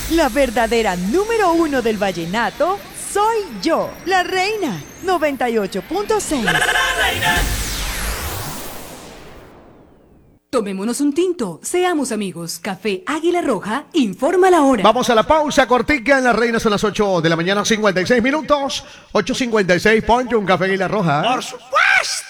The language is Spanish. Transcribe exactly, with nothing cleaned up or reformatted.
La verdadera número uno del vallenato soy yo, la reina. noventa y ocho punto seis. Tomémonos un tinto, seamos amigos. Café Águila Roja, informa la hora. Vamos a la pausa cortica en La Reina, son las ocho de la mañana, cincuenta y seis minutos. ocho cincuenta y seis, ponte un café Águila Roja. Por supuesto.